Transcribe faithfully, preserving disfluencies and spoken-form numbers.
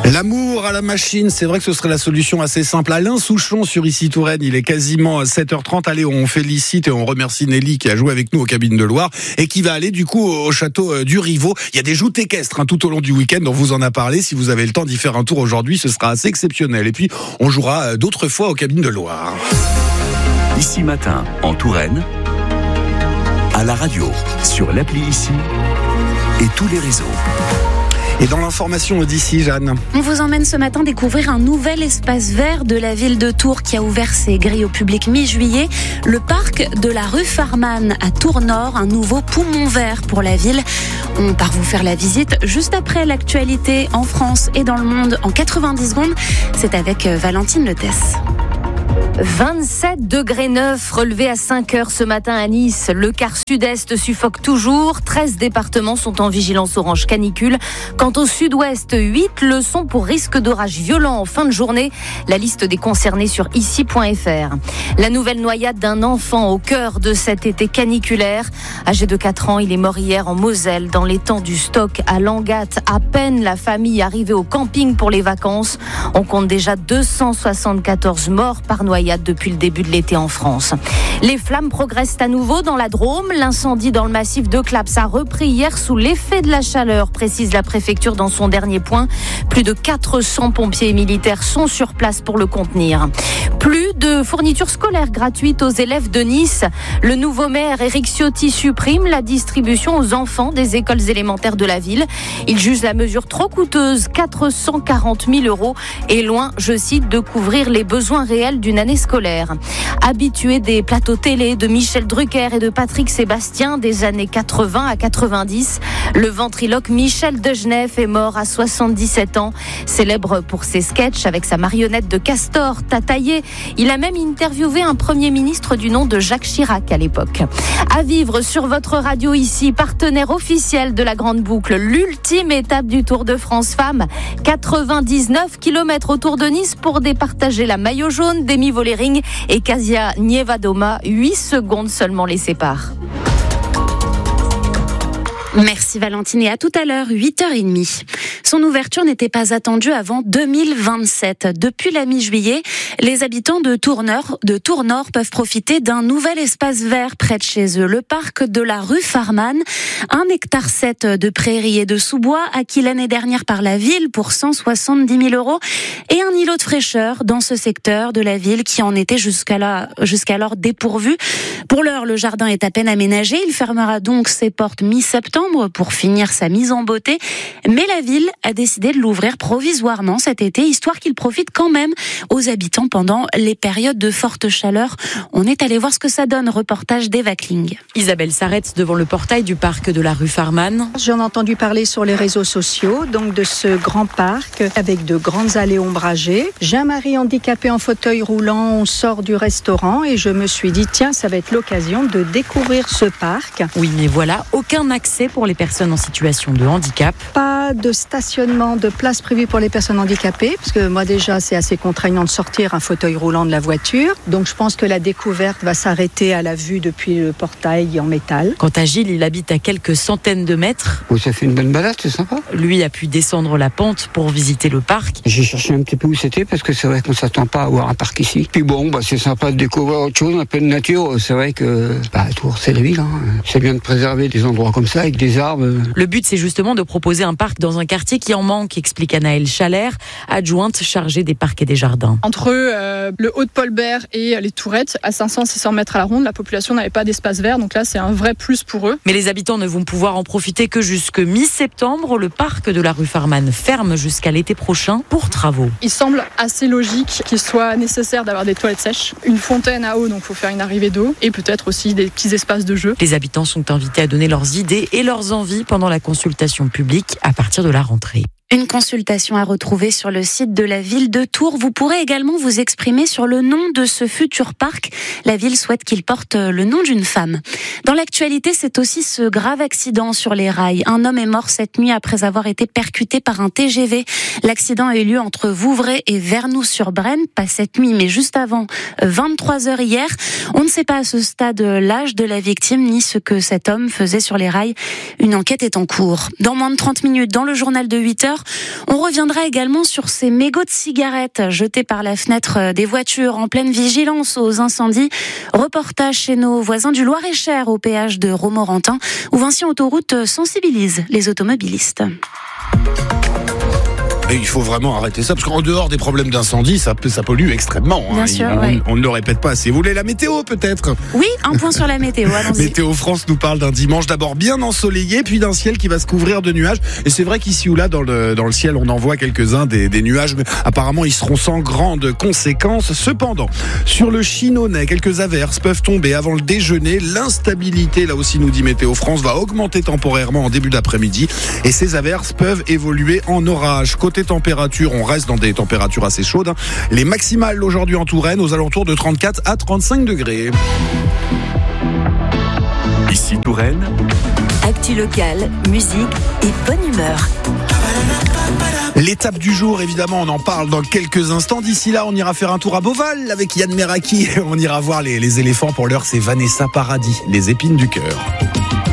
L'amour à la machine, c'est vrai que ce serait la solution assez simple. Alain Souchon sur Ici Touraine, il est quasiment sept heures trente. Allez, on félicite et on remercie Nelly qui a joué avec nous aux Cabines de Loire et qui va aller du coup au château du Rivaux. Il y a des joutes équestres hein, tout au long du week-end, on vous en a parlé. Si vous avez le temps d'y faire un tour aujourd'hui, ce sera assez exceptionnel. Et puis, on jouera d'autres fois aux Cabines de Loire. Ici Matin, en Touraine, à la radio, sur l'appli Ici et tous les réseaux. Et dans l'information d'ici, Jeanne. On vous emmène ce matin découvrir un nouvel espace vert de la ville de Tours qui a ouvert ses grilles au public mi-juillet. Le parc de la rue Farman à Tours-Nord, un nouveau poumon vert pour la ville. On part vous faire la visite juste après l'actualité en France et dans le monde en quatre-vingt-dix secondes. C'est avec Valentine Letesse. vingt-sept degrés neuf relevés à cinq heures ce matin à Nice. Le quart sud-est suffoque toujours. treize départements sont en vigilance orange canicule. Quant au sud-ouest, huit le sont pour risque d'orage violent en fin de journée. La liste des concernés sur ici point f r. La nouvelle noyade d'un enfant au cœur de cet été caniculaire. Âgé de quatre ans, il est mort hier en Moselle, dans l'étang du Stock à Langat. À peine la famille arrivée au camping pour les vacances. On compte déjà deux cent soixante-quatorze morts par noyade depuis le début de l'été en France. Les flammes progressent à nouveau dans la Drôme. L'incendie dans le massif de Claps a repris hier sous l'effet de la chaleur, précise la préfecture dans son dernier point. Plus de quatre cents pompiers et militaires sont sur place pour le contenir. Plus de fournitures scolaires gratuites aux élèves de Nice. Le nouveau maire Éric Ciotti supprime la distribution aux enfants des écoles élémentaires de la ville. Il juge la mesure trop coûteuse, quatre cent quarante mille euros, et loin, je cite, de couvrir les besoins réels d'une année scolaire. Habitué des plateaux télé de Michel Drucker et de Patrick Sébastien des années quatre-vingts à quatre-vingt-dix, le ventriloque Michel Degenef est mort à soixante-dix-sept ans. Célèbre pour ses sketchs avec sa marionnette de castor, Tataillé. Il a même interviewé un premier ministre du nom de Jacques Chirac à l'époque. À vivre sur votre radio Ici, partenaire officiel de la Grande Boucle, l'ultime étape du Tour de France Femmes. quatre-vingt-dix-neuf kilomètres autour de Nice pour départager la maillot jaune d'Emi Vollering et Kasia Nievadoma. huit secondes seulement les séparent. Merci Valentine et à tout à l'heure, huit heures trente. Son ouverture n'était pas attendue avant deux mille vingt-sept. Depuis la mi-juillet, les habitants de Tours-Nord, de Tours-Nord peuvent profiter d'un nouvel espace vert près de chez eux. Le parc de la rue Farman, un hectare sept de prairies et de sous-bois acquis l'année dernière par la ville pour cent soixante-dix mille euros et un îlot de fraîcheur dans ce secteur de la ville qui en était jusqu'à jusqu'alors dépourvu. Pour l'heure, le jardin est à peine aménagé. Il fermera donc ses portes mi-septembre pour finir sa mise en beauté. Mais la ville a décidé de l'ouvrir provisoirement cet été, histoire qu'il profite quand même aux habitants pendant les périodes de forte chaleur. On est allé voir ce que ça donne. Reportage d'Eva Kling. Isabelle s'arrête devant le portail du parc de la rue Farman. J'en ai entendu parler sur les réseaux sociaux, donc de ce grand parc avec de grandes allées ombragées. J'ai un mari handicapé en fauteuil roulant, on sort du restaurant et je me suis dit, tiens, ça va être l'occasion de découvrir ce parc. Oui, mais voilà, aucun accès pour les personnes en situation de handicap. Pas de stationnement, de place prévue pour les personnes handicapées, parce que moi déjà c'est assez contraignant de sortir un fauteuil roulant de la voiture. Donc je pense que la découverte va s'arrêter à la vue depuis le portail en métal. Quant à Gilles, il habite à quelques centaines de mètres. Oh, ça fait une bonne balade, c'est sympa. Lui a pu descendre la pente pour visiter le parc. J'ai cherché un petit peu où c'était, parce que c'est vrai qu'on ne s'attend pas à voir un parc ici. Puis bon, bah, c'est sympa de découvrir autre chose, un peu de nature. C'est vrai que bah, Tours, c'est la ville. Hein. C'est bien de préserver des endroits comme ça, avec des arbres. Le but, c'est justement de proposer un parc dans un quartier qui en manque, explique Anaëlle Chalère, adjointe chargée des parcs et des jardins. Entre euh, le Haut-de-Paulbert et les Tourettes, à cinq cents à six cents mètres à la ronde, la population n'avait pas d'espace vert, donc là c'est un vrai plus pour eux. Mais les habitants ne vont pouvoir en profiter que jusque mi-septembre. Le parc de la rue Farman ferme jusqu'à l'été prochain pour travaux. Il semble assez logique qu'il soit nécessaire d'avoir des toilettes sèches, une fontaine à eau, donc il faut faire une arrivée d'eau, et peut-être aussi des petits espaces de jeu. Les habitants sont invités à donner leurs idées et leurs envies pendant la consultation publique à partir de la rentrée. Une consultation à retrouver sur le site de la ville de Tours. Vous pourrez également vous exprimer sur le nom de ce futur parc. La ville souhaite qu'il porte le nom d'une femme. Dans l'actualité, c'est aussi ce grave accident sur les rails. Un homme est mort cette nuit après avoir été percuté par un T G V. L'accident a eu lieu entre Vouvray et Vernoux-sur-Brenne, pas cette nuit, mais juste avant vingt-trois heures hier. On ne sait pas à ce stade l'âge de la victime ni ce que cet homme faisait sur les rails. Une enquête est en cours. Dans moins de trente minutes, dans le journal de huit heures, heures. On reviendra également sur ces mégots de cigarettes jetés par la fenêtre des voitures en pleine vigilance aux incendies. Reportage chez nos voisins du Loir-et-Cher au péage de Romorantin où Vinci Autoroute sensibilise les automobilistes. Et il faut vraiment arrêter ça, parce qu'en dehors des problèmes d'incendie, ça, ça pollue extrêmement. Bien hein. sûr, on, ouais. on ne le répète pas assez. Vous voulez la météo, peut-être ? Oui, un point sur la météo, allons-y. Météo France nous parle d'un dimanche d'abord bien ensoleillé, puis d'un ciel qui va se couvrir de nuages. Et c'est vrai qu'ici ou là, dans le, dans le ciel, on en voit quelques-uns des, des nuages, mais apparemment, ils seront sans grandes conséquences. Cependant, sur le Chinonnais, quelques averses peuvent tomber avant le déjeuner. L'instabilité, là aussi, nous dit Météo France, va augmenter temporairement en début d'après-midi. Et ces averses peuvent évoluer en orage. Côté température, on reste dans des températures assez chaudes. Les maximales aujourd'hui en Touraine aux alentours de trente-quatre à trente-cinq degrés. Ici Touraine, actu locale, musique et bonne humeur. L'étape du jour, évidemment, on en parle dans quelques instants. D'ici là, on ira faire un tour à Beauval avec Yann Meraki. On ira voir les, les éléphants. Pour l'heure, c'est Vanessa Paradis, les épines du cœur.